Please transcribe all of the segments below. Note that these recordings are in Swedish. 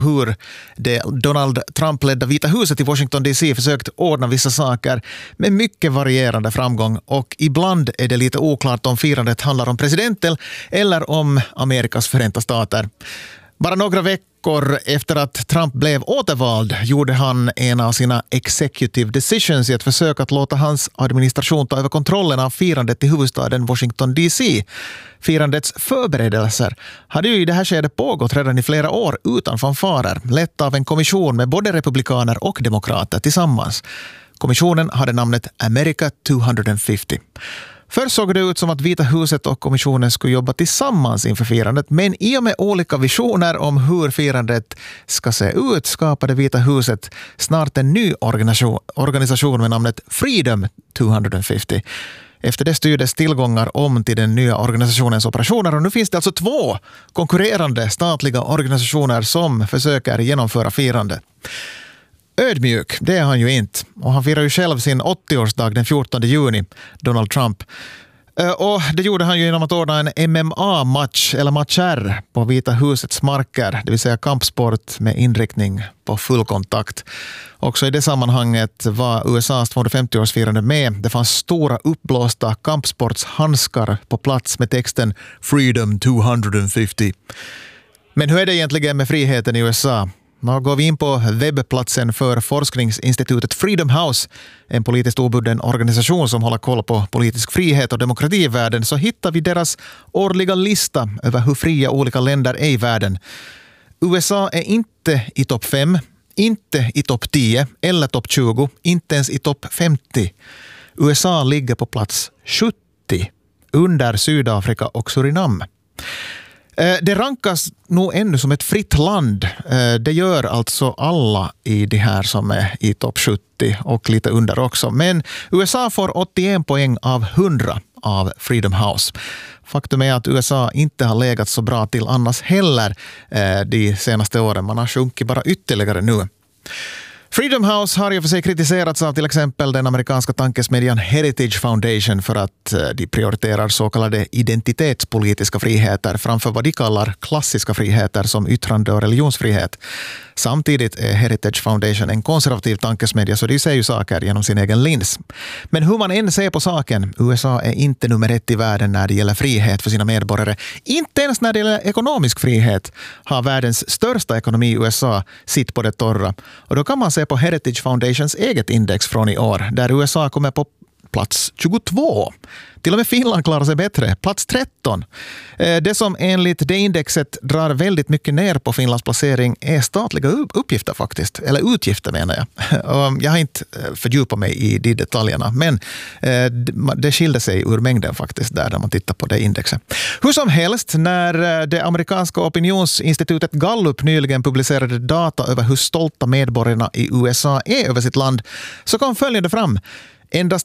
hur det Donald Trump-ledda Vita huset i Washington DC försökt ordna vissa saker med mycket varierande framgång, och ibland är det lite oklart om firandet handlar om presidenten eller om Amerikas Förenta stater. Bara några veckor efter att Trump blev återvald gjorde han en av sina executive decisions i ett försök att låta hans administration ta över kontrollen av firandet i huvudstaden Washington DC. Firandets förberedelser hade ju i det här skedet pågått redan i flera år utan fanfarer, lett av en kommission med både republikaner och demokrater tillsammans. Kommissionen hade namnet America 250. Först såg det ut som att Vita huset och kommissionen skulle jobba tillsammans inför firandet, men i och med olika visioner om hur firandet ska se ut skapade Vita huset snart en ny organisation med namnet Freedom 250. Efter det styrdes tillgångar om till den nya organisationens operationer, och nu finns det alltså 2 konkurrerande statliga organisationer som försöker genomföra firandet. Ödmjuk, det är han ju inte. Och han firar ju själv sin 80-årsdag den 14 juni, Donald Trump. Och det gjorde han ju genom att ordna en MMA-match eller matcher på Vita husets marker, det vill säga kampsport med inriktning på fullkontakt. Också i det sammanhanget var USAs 250-årsfirande med. Det fanns stora uppblåsta kampsportshandskar på plats med texten Freedom 250. Men hur är det egentligen med friheten i USA? Nu går vi in på webbplatsen för forskningsinstitutet Freedom House, en politiskt obunden organisation som håller koll på politisk frihet och demokrati i världen, så hittar vi deras årliga lista över hur fria olika länder är i världen. USA är inte i topp 5, inte i topp 10 eller topp 20, inte ens i topp 50. USA ligger på plats 70 under Sydafrika och Surinam. Det rankas nog ännu som ett fritt land. Det gör alltså alla i det här som är i topp 70 och lite under också. Men USA får 81 poäng av 100 av Freedom House. Faktum är att USA inte har legat så bra till annars heller de senaste åren. Man har sjunkit bara ytterligare nu. Freedom House har ju för sig kritiserats av till exempel den amerikanska tankesmedjan Heritage Foundation för att de prioriterar så kallade identitetspolitiska friheter framför vad de kallar klassiska friheter som yttrande- och religionsfrihet. Samtidigt är Heritage Foundation en konservativ tankesmedja, så de ser ju saker genom sin egen lins. Men hur man än ser på saken, USA är inte nummer 1 i världen när det gäller frihet för sina medborgare. Inte ens när det gäller ekonomisk frihet har världens största ekonomi, USA, sitt på det torra. Och då kan man se på Heritage Foundations eget index från i år, där USA kommer på plats 22. Till och med Finland klarar sig bättre. Plats 13. Det som enligt det indexet drar väldigt mycket ner på Finlands placering är statliga uppgifter faktiskt. Eller utgifter menar jag. Jag har inte fördjupat mig i de detaljerna, men det skilde sig ur mängden faktiskt där man tittar på det indexet. Hur som helst, när det amerikanska opinionsinstitutet Gallup nyligen publicerade data över hur stolta medborgarna i USA är över sitt land, så kom följande fram. Endast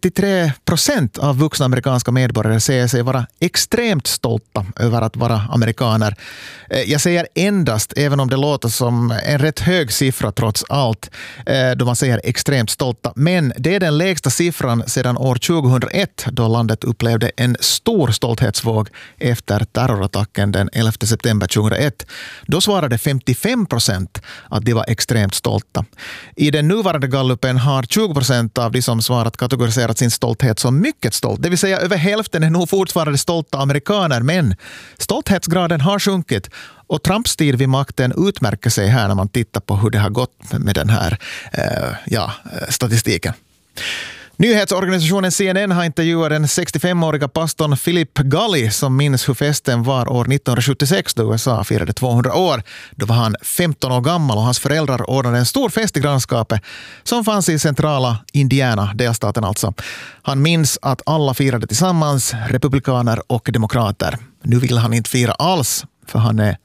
33% av vuxna amerikanska medborgare säger sig vara extremt stolta över att vara amerikaner. Jag säger endast, även om det låter som en rätt hög siffra trots allt, då man säger extremt stolta. Men det är den lägsta siffran sedan år 2001, då landet upplevde en stor stolthetsvåg efter terrorattacken den 11 september 2001. Då svarade 55% att de var extremt stolta. I den nuvarande gallupen har 20% av de som att kategoriserat sin stolthet som mycket stolt. Det vill säga över hälften är nog fortfarande stolta amerikaner, men stolthetsgraden har sjunkit, och Trumps tid vid makten utmärker sig här när man tittar på hur det har gått med den här statistiken. Nyhetsorganisationen CNN har intervjuat den 65-åriga pastorn Philip Gully som minns hur festen var år 1976 då USA firade 200 år. Då var han 15 år gammal och hans föräldrar ordnade en stor fest i grannskapet som fanns i centrala Indiana, delstaten alltså. Han minns att alla firade tillsammans, republikaner och demokrater. Nu vill han inte fira alls, för han är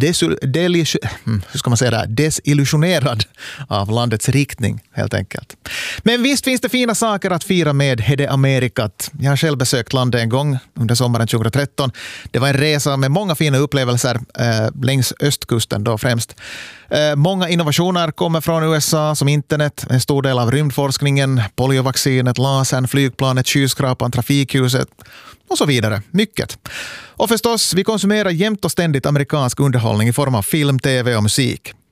desillusionerad av landets riktning helt enkelt. Men visst finns det fina saker att fira med Hede Amerikat. Jag har själv besökt landet en gång under sommaren 2013. Det var en resa med många fina upplevelser längs östkusten då främst. Många innovationer kommer från USA som internet, en stor del av rymdforskningen, poliovaccinet, lasern, flygplanet, skyskrapan, trafikljuset och så vidare. Mycket. Och förstås, vi konsumerar jämt och ständigt amerikansk underhållning i form av film, tv och musik.